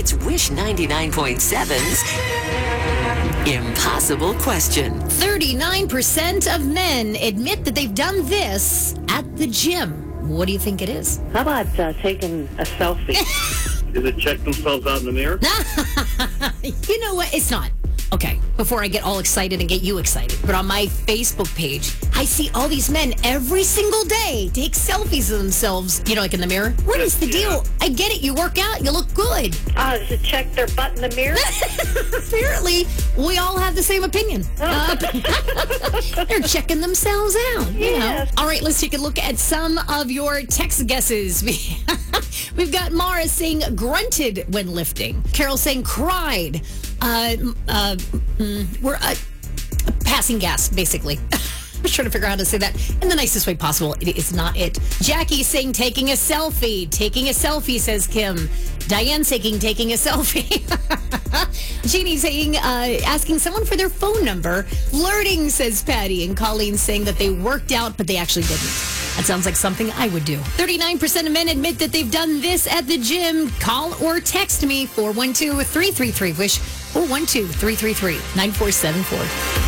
It's Wish 99.7's Impossible Question. 39% of men admit that they've done this at the gym. What do you think it is? How about taking a selfie? Do they check themselves out in the mirror? You know what? It's not. Okay, before I get all excited and get you excited, but on my Facebook page, I see all these men every single day take selfies of themselves, like in the mirror. What is the deal? I get it. You work out. You look good. Does it check their butt in the mirror? Apparently, we all have the same opinion. They're checking themselves out. Yes. All right, let's take a look at some of your text guesses. We've got Mara saying grunted when lifting. Carol saying cried. We're passing gas, basically. I'm trying to figure out how to say that in the nicest way possible. It is not it. Jackie saying taking a selfie. Taking a selfie, says Kim. Diane saying taking a selfie. Jeannie saying asking someone for their phone number. Flirting, says Patty. And Colleen saying that they worked out, but they actually didn't. That sounds like something I would do. 39% of men admit that they've done this at the gym. Call or text me 412-333-WISH or 412-333-9474.